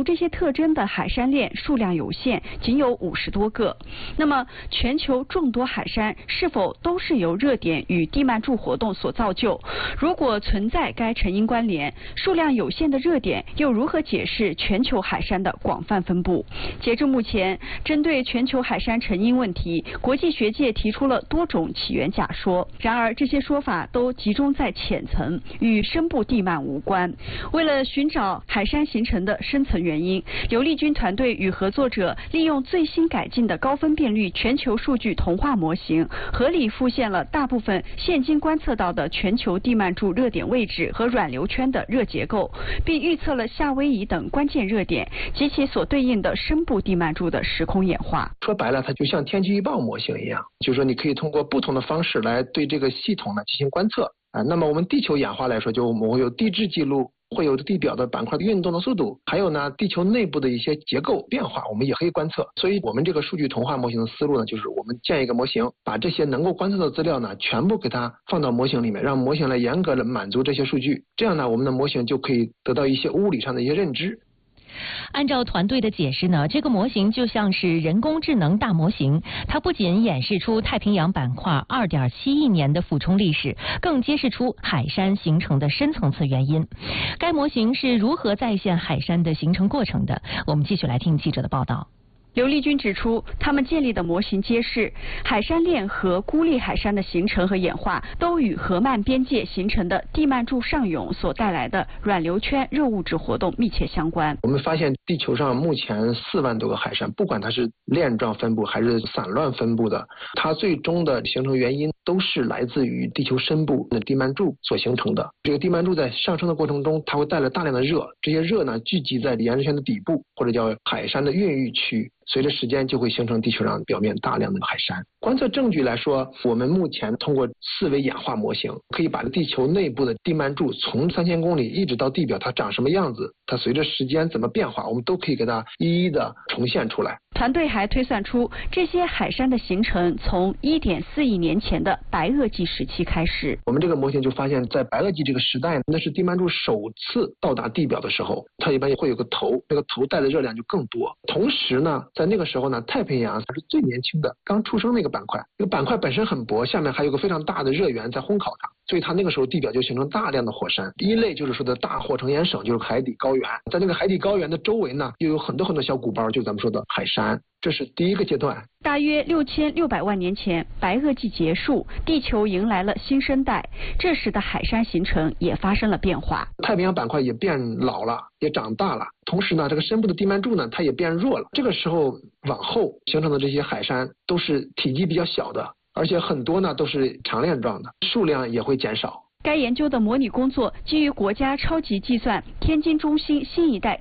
这些特征的海山链数量有限，仅有50多个。那么，全球众多海山是否都是由热点与地幔柱活动所造就？如果存在该成因关联，数量有限的热点又如何解释全球海山的广泛分布？截至目前，针对全球海山成因问题，国际学界提出了多种起源假说。然而，这些说法都集中在浅层，与深部地幔无关。为了寻找海山形成的深层原因，刘立军团队与合作者利用最新改进的高分辨率全球数据同化模型，合理复现了大部分现今观测到的全球地幔柱热点位置和软流圈的热结构，并预测了夏威夷等关键热点及其所对应的深部地幔柱的时空演化。 说白了，它就像天气预报模型一样，就是说你可以通过不同的方式来对这个系统呢进行观测啊。那么我们地球演化来说，就我们会有地质记录，会有地表的板块运动的速度，还有呢地球内部的一些结构变化，我们也可以观测。所以我们这个数据同化模型的思路呢，就是我们建一个模型，把这些能够观测的资料呢全部给它放到模型里面，让模型来严格的满足这些数据，这样呢我们的模型就可以得到一些物理上的一些认知。 按照团队的解释呢，这个模型就像是人工智能大模型，它不仅演示出太平洋板块2.7亿年的俯冲历史，更揭示出海山形成的深层次原因。该模型是如何再现海山的形成过程的？我们继续来听记者的报道。 刘立军指出，他们建立的模型揭示，海山链和孤立海山的形成和演化都与河漫边界形成的地幔柱上涌所带来的软流圈热物质活动密切相关。 我们发现地球上目前4万多个海山，不管它是链状分布还是散乱分布的，它最终的形成原因都是来自于地球深部的地幔柱所形成的。这个地幔柱在上升的过程中，它会带来大量的热，这些热呢聚集在岩石圈的底部，或者叫海山的孕育区。随着时间就会形成地球上表面大量的海山。观测证据来说，我们目前通过4维演化模型，可以把地球内部的地幔柱从3000公里一直到地表，它长什么样子，它随着时间怎么变化，我们都可以给它一一的重现出来。 团队还推算出，这些海山的形成从1.4亿年前的白垩纪时期开始。 我们这个模型就发现，在白垩纪这个时代，那是地幔柱首次到达地表的时候，它一般会有个头，这个头带的热量就更多。同时呢，在那个时候呢，太平洋它是最年轻的，刚出生那个板块，这个板块本身很薄，下面还有个非常大的热源在烘烤它，所以它那个时候地表就形成大量的火山。第一类就是说的大火成岩省，就是海底高原，在那个海底高原的周围呢，又有很多很多小鼓包，就是咱们说的海山。这是第一个阶段。 大约6600万年前，白垩纪结束，地球迎来了新生代，这时的海山形成也发生了变化。 太平洋板块也变老了，也长大了，同时呢，这个深部的地幔柱呢，它也变弱了。这个时候往后形成的这些海山都是体积比较小的，而且很多呢都是长链状的，数量也会减少。 该研究的模拟工作基于国家超级计算天津中心新一代